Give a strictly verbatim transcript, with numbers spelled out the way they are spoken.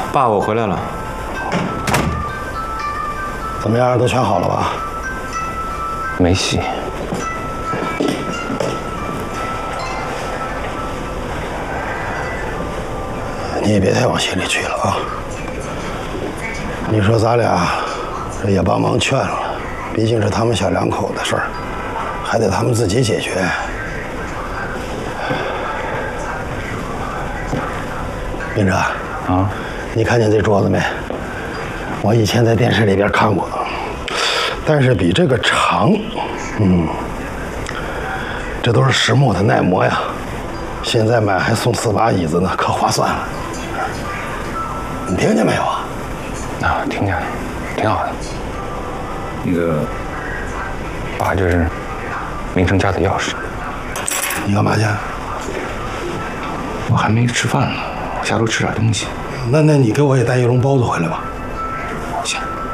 爸，我回来了。 怎么样，都选好了吧？ 没戏。 你也别太往心里去了啊。你说咱俩这也帮忙劝了，毕竟是他们小两口的事儿，还得他们自己解决。明哲啊， 你看见这桌子没？我以前在电视里边看过，但是比这个长，嗯，这都是实木的耐磨呀。现在买还送四把椅子呢，可划算了。你听见没有啊？ 啊，听见了，挺好的。那个，爸，这是明成家的钥匙。 你干嘛去？ 我还没吃饭呢，我下楼吃点东西。 那那你给我也带一笼包子回来吧。 行。